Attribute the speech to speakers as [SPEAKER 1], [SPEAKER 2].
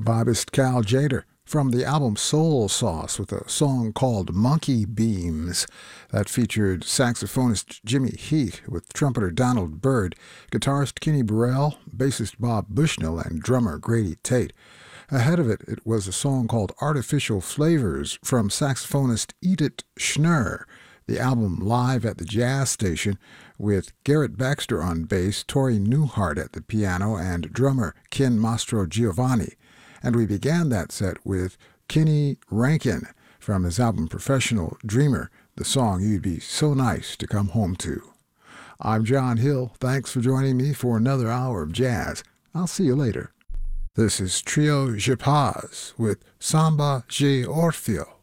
[SPEAKER 1] Vibist Cal Jader from the album Soul Sauce with a song called Monkey Beams that featured saxophonist Jimmy Heath with trumpeter Donald Byrd, guitarist Kenny Burrell, bassist Bob Bushnell, and drummer Grady Tate. Ahead of it, it was a song called Artificial Flavors from saxophonist Edith Schnurr. The album Live at the Jazz Station with Garrett Baxter on bass, Tori Newhart at the piano, and drummer Ken Mastro Giovanni. And we began that set with Kenny Rankin from his album Professional Dreamer, the song You'd Be So Nice to Come Home To. I'm John Hill. Thanks for joining me for another hour of jazz. I'll see you later. This is Trio Je Paz with Samba J Orfeo.